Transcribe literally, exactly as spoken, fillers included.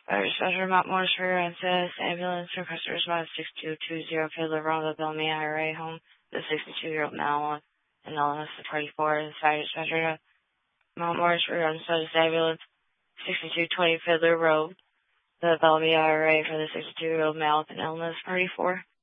Fire Dispatcher Mount Morris Rear Access Ambulance request to respond six two two zero Fiddler Road, the Bellamy I R A home. The sixty-two-year-old male and illness of twenty-four. Fire Dispatcher Mount Morris Rear Access Ambulance sixty-two twenty Fiddler Road, the Bellamy I R A for the sixty-two-year-old male with an illness, forty-four.